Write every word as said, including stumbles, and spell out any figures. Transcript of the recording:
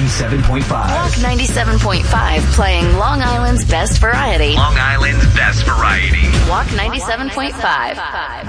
ninety-seven point five. Walk ninety-seven point five, playing Long Island's best variety. Long Island's best variety. Walk ninety-seven point five.